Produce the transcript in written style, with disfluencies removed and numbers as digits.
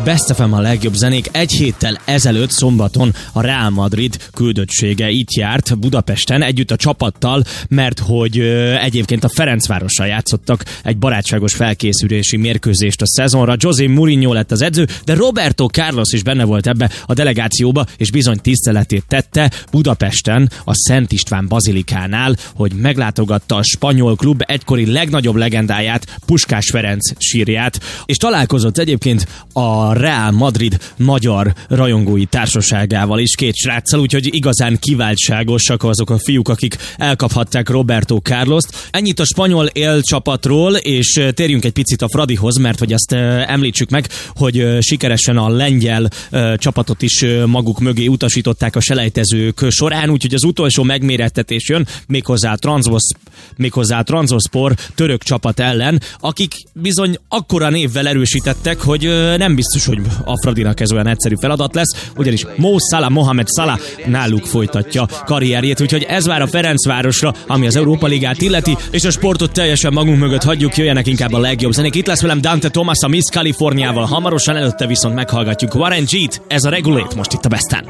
Best FM a legjobb zenék. Egy héttel ezelőtt szombaton a Real Madrid küldöttsége itt járt Budapesten együtt a csapattal, mert hogy egyébként a Ferencvárossal játszottak egy barátságos felkészülési mérkőzést a szezonra. José Mourinho lett az edző, de Roberto Carlos is benne volt ebbe a delegációba, és bizony tiszteletét tette Budapesten a Szent István bazilikánál, hogy meglátogatta a spanyol klub egykori legnagyobb legendáját, Puskás Ferenc sírját, és találkozott egyébként a Real Madrid magyar rajongói társaságával is, két sráccal, úgyhogy igazán kiváltságosak azok a fiúk, akik elkaphatták Roberto Carlost. Ennyit a spanyol élcsapatról, és térjünk egy picit a Fradihoz, mert hogy azt említsük meg, hogy sikeresen a lengyel csapatot is maguk mögé utasították a selejtezők során, úgyhogy az utolsó megmérettetés jön, méghozzá a Trabzonspor török csapat ellen, akik bizony akkora névvel erősítettek, hogy nem biztos, hogy a Fradinak ez olyan egyszerű feladat lesz, ugyanis Mohamed Salah náluk folytatja karrierjét, úgyhogy ez vár a Ferencvárosra, ami az Európa Ligát illeti, és a sportot teljesen magunk mögött hagyjuk, jöjjenek inkább a legjobb zenék. Itt lesz velem Dante Thomas a Miss Californiával, hamarosan előtte viszont meghallgatjuk Warren G-t, ez a Regulate most itt a Besten.